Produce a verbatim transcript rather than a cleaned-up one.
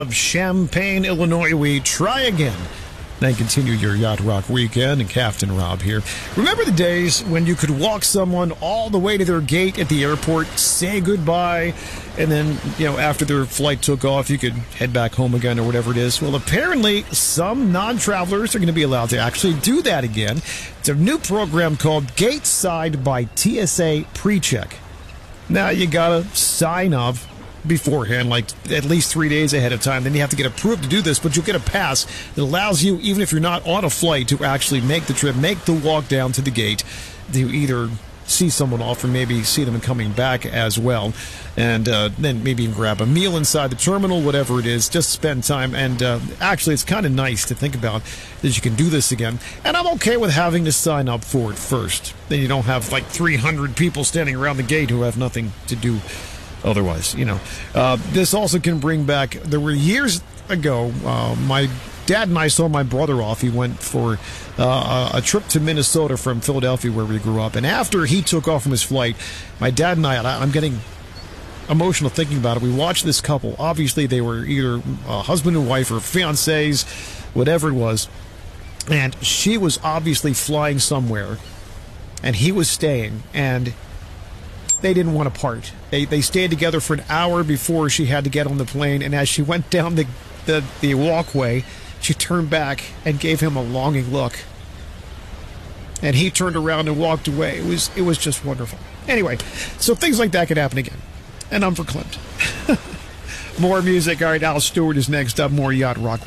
Of Champaign, Illinois, we try again. Then continue your Yacht Rock weekend, and Captain Rob here. Remember the days when you could walk someone all the way to their gate at the airport, say goodbye, and then, you know, after their flight took off, you could head back home again or whatever it is? Well, apparently, some non-travelers are going to be allowed to actually do that again. It's a new program called Gateside by T S A PreCheck. Now, you got to sign up beforehand, like at least three days ahead of time. Then you have to get approved to do this, but you'll get a pass that allows you, even if you're not on a flight, to actually make the trip, make the walk down to the gate, to either see someone off or maybe see them coming back as well. And uh, then maybe even grab a meal inside the terminal, whatever it is, just spend time. And uh, actually, it's kind of nice to think about that you can do this again. And I'm okay with having to sign up for it first. Then you don't have like three hundred people standing around the gate who have nothing to do otherwise, you know. Uh, this also can bring back, there were years ago, uh, my dad and I saw my brother off. He went for uh, a trip to Minnesota from Philadelphia, where we grew up. And after he took off from his flight, my dad and I, I'm getting emotional thinking about it, we watched this couple. Obviously, they were either a husband and wife or fiancés, whatever it was. And she was obviously flying somewhere, and he was staying, and they didn't want to part. They they stayed together for an hour before she had to get on the plane, and as she went down the, the, the walkway, she turned back and gave him a longing look. And he turned around and walked away. It was it was just wonderful. Anyway, so things like that could happen again. And I'm verklempt. More music. All right, Al Stewart is next up. More Yacht Rock.